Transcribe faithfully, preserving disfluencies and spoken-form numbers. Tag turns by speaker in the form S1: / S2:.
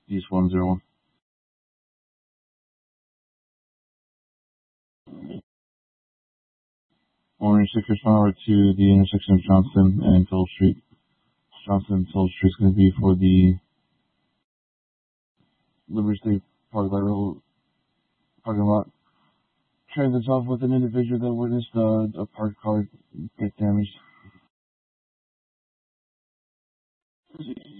S1: East one zero one. Orange six respond to the intersection of Johnson and Toll Street. Johnson and Toll Street is going to be for the Liberty State Park Railroad parking lot. Transits off with an individual that witnessed uh, a parked car get damaged.